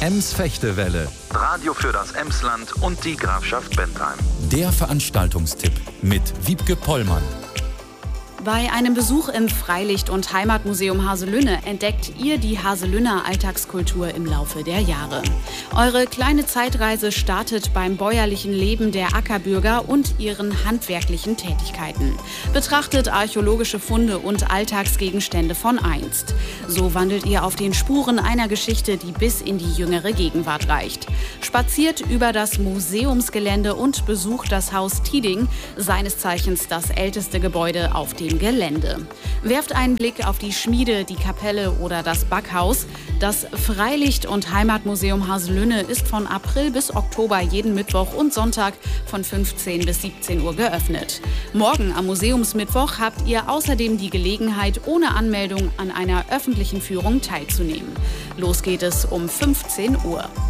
Ems-Fechtewelle. Radio für das Emsland und die Grafschaft Bentheim. Der Veranstaltungstipp mit Wiebke Pollmann. Bei einem Besuch im Freilicht- und Heimatmuseum Haselünne entdeckt ihr die Haselünner Alltagskultur im Laufe der Jahre. Eure kleine Zeitreise startet beim bäuerlichen Leben der Ackerbürger und ihren handwerklichen Tätigkeiten. Betrachtet archäologische Funde und Alltagsgegenstände von einst. So wandelt ihr auf den Spuren einer Geschichte, die bis in die jüngere Gegenwart reicht. Spaziert über das Museumsgelände und besucht das Haus Tieding, seines Zeichens das älteste Gebäude auf dem Gelände. Werft einen Blick auf die Schmiede, die Kapelle oder das Backhaus. Das Freilicht- und Heimatmuseum Haselünne ist von April bis Oktober jeden Mittwoch und Sonntag von 15 bis 17 Uhr geöffnet. Morgen am Museumsmittwoch habt ihr außerdem die Gelegenheit, ohne Anmeldung an einer öffentlichen Führung teilzunehmen. Los geht es um 15 Uhr.